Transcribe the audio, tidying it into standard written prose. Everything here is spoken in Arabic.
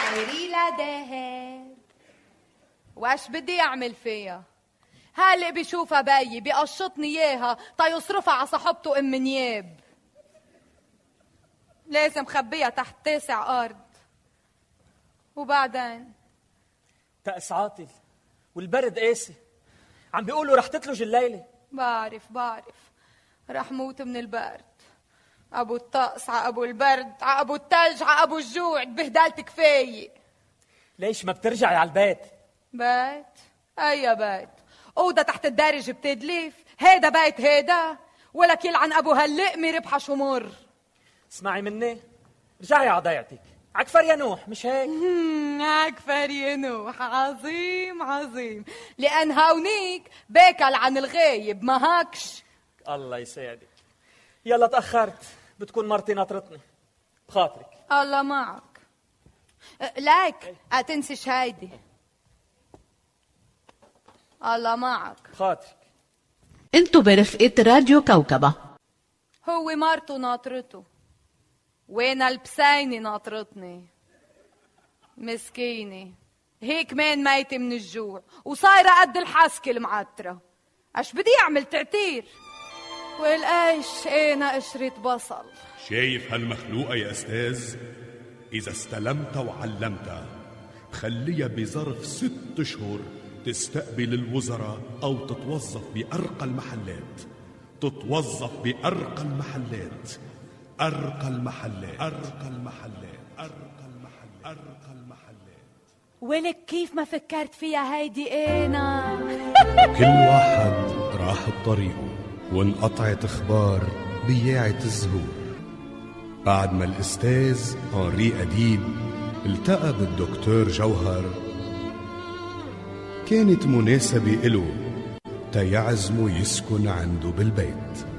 اشتري لها دهب. واش بدي اعمل فيها؟ هالي بيشوفها بيي بيقشطني اياها يصرفها على صاحبته ام نياب. لازم خبيها تحت 9 أرض. وبعدين تأس عاطل والبرد قاسي، عم بيقولوا رح تتلج الليلة. بعرف رح موت من البرد. ابو الطقس ع ابو البرد ع ابو التلج ع ابو الجوع، بهدلت كفايه. ليش ما بترجعي على البيت؟ بيت؟ اي بيت؟ اوضه تحت الدارج بتدليف، هيدا بيت هيدا؟ ولك يلعن ابو هاللقمه ربحه شمر. اسمعي مني، رجعي على ضيعتك. عكفر يا نوح، مش هيك؟ عكفر يا نوح، عظيم، لأن هونيك باكل عن الغايب، ما هاكش؟ الله يساعدك. يلا تأخرت، بتكون مرتي ناطرتني. بخاطرك. الله معك. ليك أتنسش هيدي. الله معك. بخاطرك. انتو برفقة راديو كوكبة. هو مرته ناطرته، وانا البسينة ناطرتني. مسكينة هيك مان ميتة من الجوع وصايرة قد الحسكة المعترة. اش بدي اعمل تعتير؟ والقايش انا قشرة بصل. شايف هالمخلوقة يا أستاذ؟ إذا استلمت وعلمتها خليها بظرف 6 أشهر تستقبل الوزراء أو تتوظف بأرقى المحلات. أرقى المحلات. ولك كيف ما فكرت فيها هيدي انا؟ كل واحد راح بطريقه وانقطعت اخبار بياعة الزهور. بعد ما الاستاذ هنري أديب التقى بالدكتور جوهر، كانت مناسبة إله تيعزمه يسكن عنده بالبيت.